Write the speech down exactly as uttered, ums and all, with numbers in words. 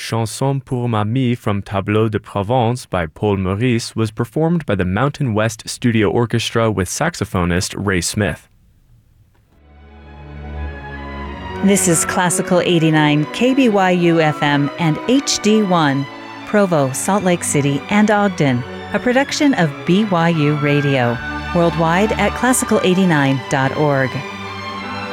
Chanson pour Mamie from Tableau de Provence by Paul Maurice was performed by the Mountain West Studio Orchestra with saxophonist Ray Smith. This is Classical eighty-nine K B Y U F M and H D one, Provo, Salt Lake City, and Ogden, a production of B Y U Radio, worldwide at classical eighty-nine dot org.